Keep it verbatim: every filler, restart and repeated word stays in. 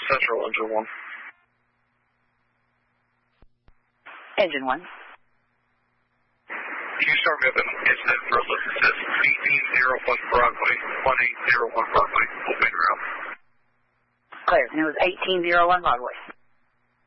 Central, Engine one. Engine one. Can you start me up an incident for us? It says eighteen oh one Broadway, one eight oh one Broadway, open route. Clear. And it was eighteen oh one Broadway.